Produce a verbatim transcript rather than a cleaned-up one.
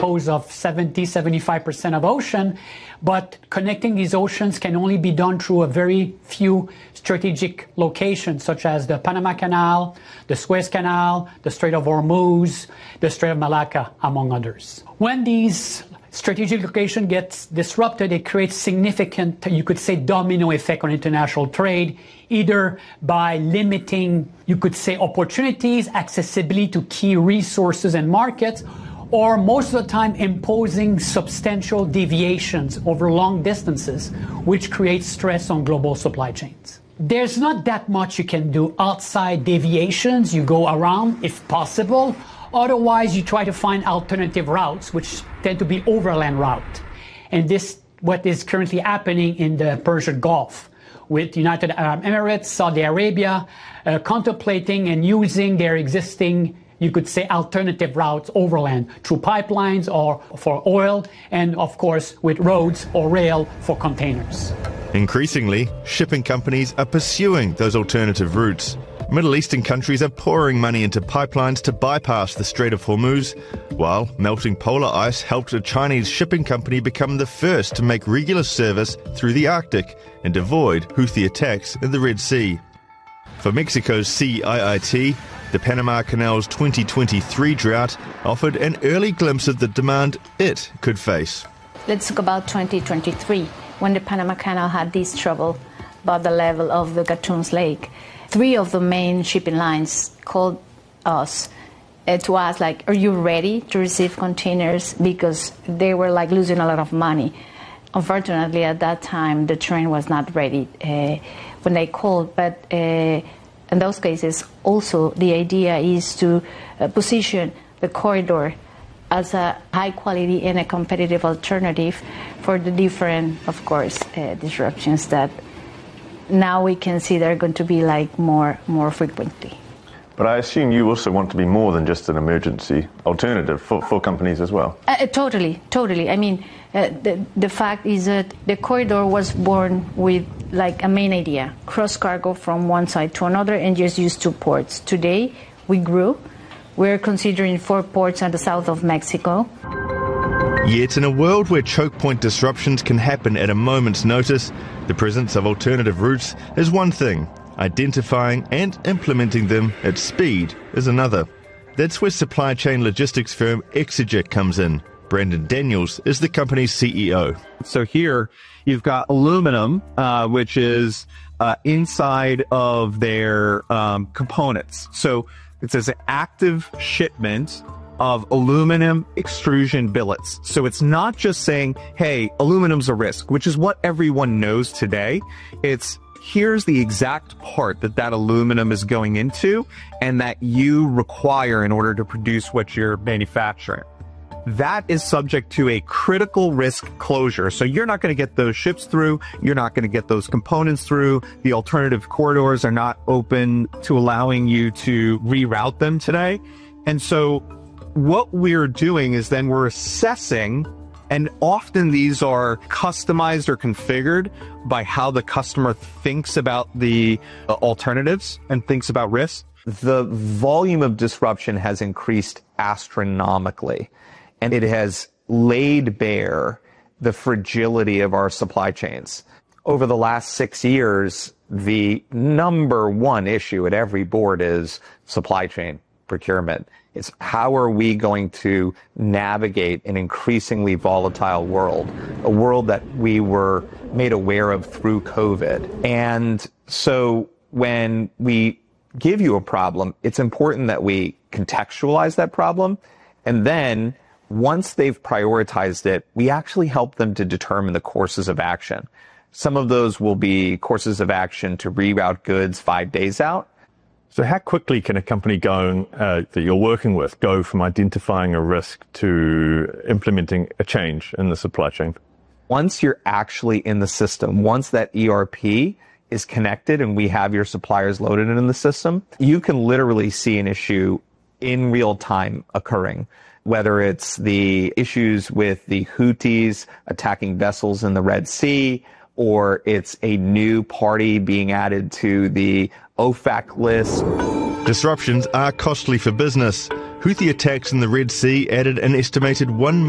compose of seventy, seventy-five percent of ocean, but connecting these oceans can only be done through a very few strategic locations, such as the Panama Canal, the Suez Canal, the Strait of Hormuz, the Strait of Malacca, among others. When these strategic location gets disrupted, it creates significant, you could say, domino effect on international trade, either by limiting, you could say, opportunities, accessibility to key resources and markets, or most of the time imposing substantial deviations over long distances, which creates stress on global supply chains. There's not that much you can do outside deviations. You go around if possible. Otherwise, you try to find alternative routes, which tend to be overland route. And this, what is currently happening in the Persian Gulf, with United Arab Emirates, Saudi Arabia, uh, contemplating and using their existing, you could say, alternative routes overland through pipelines or for oil, and of course with roads or rail for containers. Increasingly, shipping companies are pursuing those alternative routes. Middle Eastern countries are pouring money into pipelines to bypass the Strait of Hormuz, while melting polar ice helped a Chinese shipping company become the first to make regular service through the Arctic and avoid Houthi attacks in the Red Sea. For Mexico's C I I T, the Panama Canal's twenty twenty-three drought offered an early glimpse of the demand it could face. Let's talk about twenty twenty-three, when the Panama Canal had this trouble about the level of the Gatun Lake. Three of the main shipping lines called us uh, to ask, like, are you ready to receive containers? Because they were like losing a lot of money. Unfortunately, at that time, the train was not ready uh, when they called. But uh, in those cases, also the idea is to uh, position the corridor as a high quality and a competitive alternative for the different, of course, uh, disruptions that now we can see they're going to be like more more frequently. But I assume you also want to be more than just an emergency alternative for, for companies as well. Uh, totally, totally. I mean, uh, the, the fact is that the corridor was born with like a main idea, cross cargo from one side to another and just use two ports. Today, we grew. We're considering four ports in the south of Mexico. Yet in a world where choke point disruptions can happen at a moment's notice, the presence of alternative routes is one thing. Identifying and implementing them at speed is another. That's where supply chain logistics firm Exeger comes in. Brandon Daniels is the company's C E O. So here you've got aluminum, uh, which is uh, inside of their um, components. So it's an active shipment of aluminum extrusion billets. So it's not just saying, hey, aluminum's a risk, which is what everyone knows today. It's here's the exact part that that aluminum is going into and that you require in order to produce what you're manufacturing. That is subject to a critical risk closure. So you're not going to get those ships through. You're not going to get those components through. The alternative corridors are not open to allowing you to reroute them today. And so what we're doing is then we're assessing, and often these are customized or configured by how the customer thinks about the uh, alternatives and thinks about risks. The volume of disruption has increased astronomically, and it has laid bare the fragility of our supply chains. Over the last six years, the number one issue at every board is supply chain procurement. It's how are we going to navigate an increasingly volatile world, a world that we were made aware of through COVID. And so when we give you a problem, it's important that we contextualize that problem. And then once they've prioritized it, we actually help them to determine the courses of action. Some of those will be courses of action to reroute goods five days out. So how quickly can a company go uh, that you're working with go from identifying a risk to implementing a change in the supply chain? Once you're actually in the system, once that E R P is connected and we have your suppliers loaded in the system, you can literally see an issue in real time occurring, whether it's the issues with the Houthis attacking vessels in the Red Sea, or it's a new party being added to the OFAC list. Disruptions are costly for business. Houthi attacks in the Red Sea added an estimated one